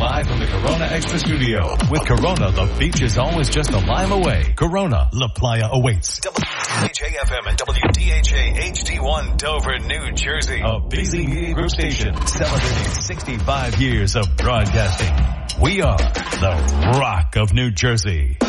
live from the Corona Extra Studio. With Corona, the beach is always just a mile away. Corona, La Playa awaits. WDHA-FM and WDHA HD1 Dover, New Jersey. A BZBA group station celebrating 65 years of broadcasting. We are the Rock of New Jersey.